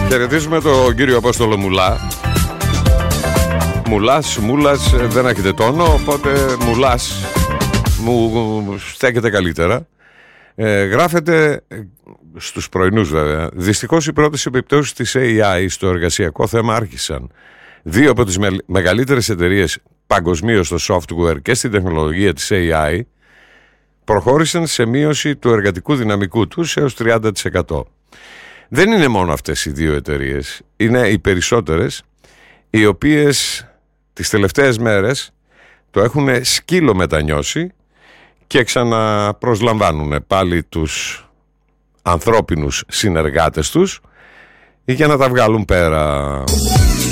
Χαιρετίζουμε τον κύριο Απόστολο Μουλά. Μούλας, δεν έχετε τόνο, οπότε Μουλάς μου στέκεται καλύτερα. Γράφεται στους πρωινούς βέβαια. Δυστυχώς οι πρώτες επιπτώσεις της AI στο εργασιακό θέμα άρχισαν. 2 από τις μεγαλύτερες εταιρείες παγκοσμίως στο software και στην τεχνολογία της AI προχώρησαν σε μείωση του εργατικού δυναμικού τους έως 30%. Δεν είναι μόνο αυτές οι 2 εταιρείες, είναι οι περισσότερες, οι οποίες τις τελευταίες μέρες το έχουν σκύλο μετανιώσει και ξαναπροσλαμβάνουν πάλι τους ανθρώπινους συνεργάτες τους για να τα βγάλουν πέρα.